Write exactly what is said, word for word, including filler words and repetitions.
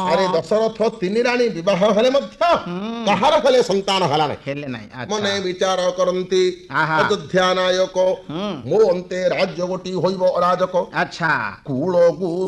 ଆରେ ଦଶରଥ ତିନି ରାଣୀ ବିବାହ ହେଲେ ମଧ୍ୟ କାହାର ହେଲେ ସନ୍ତାନ ହେଲା ନାହିଁ। ହେଲେ ନାହିଁ ଆଚ୍ଛା ମନେ ବିଚାର କରନ୍ତି ଆହା। ଅଯୋଧ୍ୟା ନାୟକ ହୁଁ ମୋ ଅନ୍ତେ ରାଜ୍ୟ ଗୋଟି ହୋଇବ ଅରାଜକ ଆଚ୍ଛା କୂଳ